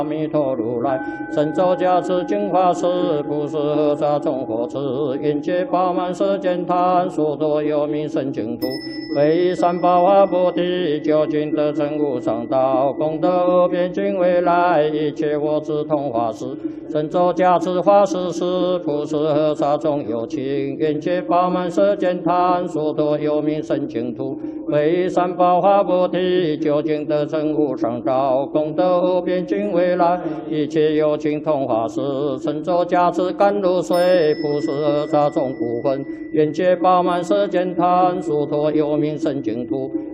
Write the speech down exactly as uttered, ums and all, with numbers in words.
阿弥陀如来，神咒加持净法师，不是菩萨众佛持，愿界饱满世间贪，所多有名圣净土，为三宝化菩提，究竟得成无上道，功德无边尽未来，一切我智同法师，神咒加持法师是，不是菩萨众有情，愿界饱满世间贪，所多有名圣净土，为三宝化菩提，究竟得成无上道，功德无边尽未来，一切有情同法师，神咒加持甘露水，不是菩萨众不分，愿界饱满世间贪，所托有名圣净土，